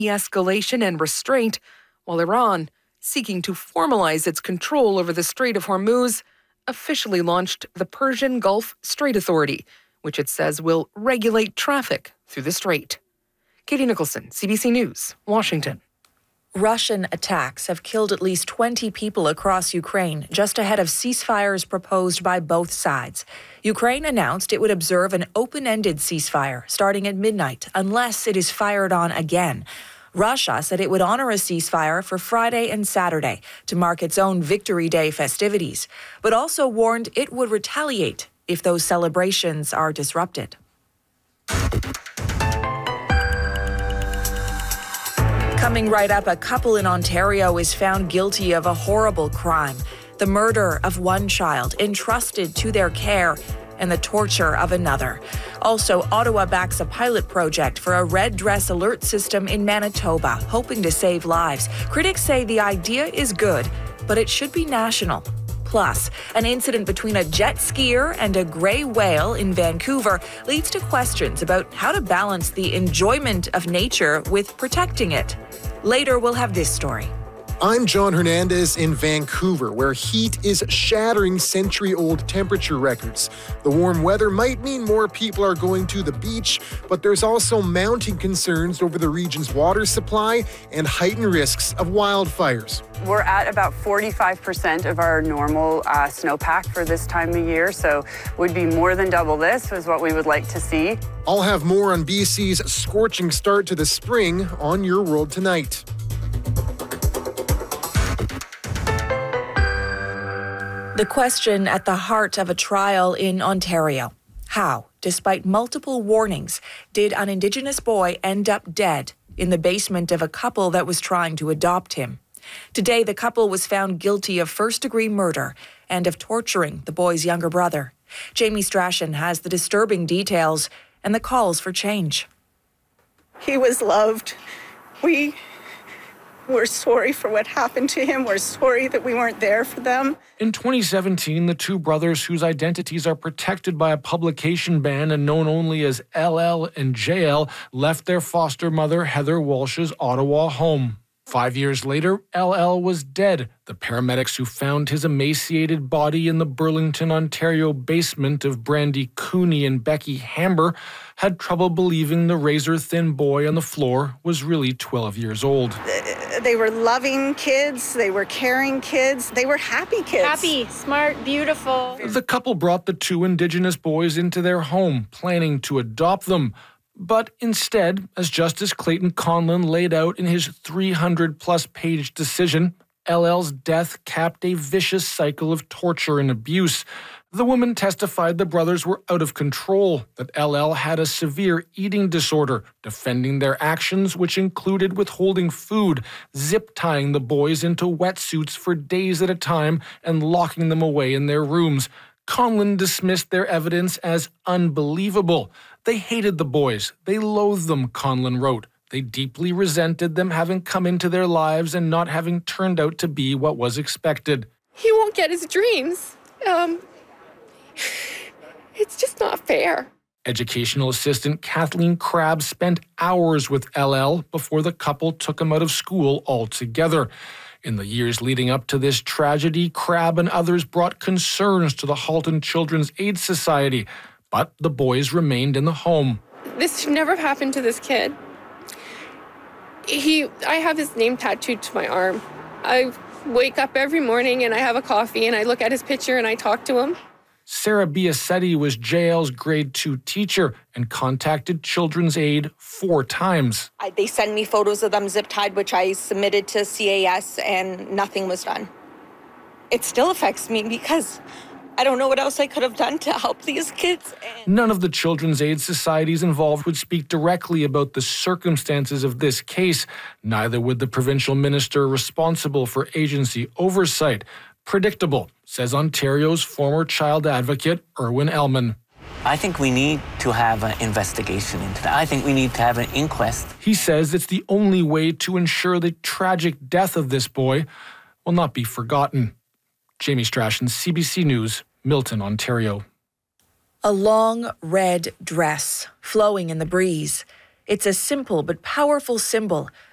de-escalation and restraint, while Iran, seeking to formalize its control over the Strait of Hormuz, officially launched the Persian Gulf Strait Authority, which it says will regulate traffic through the strait. Katie Nicholson, CBC News, Washington. Russian attacks have killed at least 20 people across Ukraine, just ahead of ceasefires proposed by both sides. Ukraine announced it would observe an open-ended ceasefire starting at midnight, unless it is fired on again. Russia said it would honor a ceasefire for Friday and Saturday to mark its own Victory Day festivities, but also warned it would retaliate if those celebrations are disrupted. Coming right up, a couple in Ontario is found guilty of a horrible crime, the murder of one child entrusted to their care and the torture of another. Also, Ottawa backs a pilot project for a red dress alert system in Manitoba, hoping to save lives. Critics say the idea is good, but it should be national. Plus, an incident between a jet skier and a gray whale in Vancouver leads to questions about how to balance the enjoyment of nature with protecting it. Later, we'll have this story. I'm John Hernandez in Vancouver, where heat is shattering century-old temperature records. The warm weather might mean more people are going to the beach, but there's also mounting concerns over the region's water supply and heightened risks of wildfires. We're at about 45% of our normal snowpack for this time of year, so would be more than double this is what we would like to see. I'll have more on BC's scorching start to the spring on Your World Tonight. The question at the heart of a trial in Ontario. How, despite multiple warnings, did an Indigenous boy end up dead in the basement of a couple that was trying to adopt him? Today, the couple was found guilty of first-degree murder and of torturing the boy's younger brother. Jamie Strachan has the disturbing details and the calls for change. He was loved. We're sorry for what happened to him. We're sorry that we weren't there for them. In 2017, the two brothers, whose identities are protected by a publication ban and known only as LL and JL, left their foster mother, Heather Walsh's Ottawa home. 5 years later, LL was dead. The paramedics who found his emaciated body in the Burlington, Ontario basement of Brandy Cooney and Becky Hamber had trouble believing the razor-thin boy on the floor was really 12 years old. They were loving kids. They were caring kids. They were happy kids. Happy, smart, beautiful. The couple brought the two Indigenous boys into their home, planning to adopt them. But instead, as Justice Clayton Conlon laid out in his 300-plus page decision, LL's death capped a vicious cycle of torture and abuse. The woman testified the brothers were out of control, that LL had a severe eating disorder, defending their actions, which included withholding food, zip-tying the boys into wetsuits for days at a time, and locking them away in their rooms. Conlon dismissed their evidence as unbelievable. They hated the boys. They loathed them, Conlon wrote. They deeply resented them having come into their lives and not having turned out to be what was expected. He won't get his dreams. It's just not fair. Educational assistant Kathleen Crabb spent hours with LL before the couple took him out of school altogether. In the years leading up to this tragedy, Crabb and others brought concerns to the Halton Children's Aid Society, but the boys remained in the home. This should never have happened to this kid. I have his name tattooed to my arm. I wake up every morning and I have a coffee and I look at his picture and I talk to him. Sarah Biasetti was JL's grade 2 teacher and contacted Children's Aid 4 times. They sent me photos of them zip-tied, which I submitted to CAS, and nothing was done. It still affects me because I don't know what else I could have done to help these kids. None of the Children's Aid societies involved would speak directly about the circumstances of this case. Neither would the provincial minister responsible for agency oversight. Predictable, says Ontario's former child advocate, Erwin Ellman. I think we need to have an investigation into that. I think we need to have an inquest. He says it's the only way to ensure the tragic death of this boy will not be forgotten. Jamie Strachan, CBC News, Milton, Ontario. A long red dress flowing in the breeze. It's a simple but powerful symbol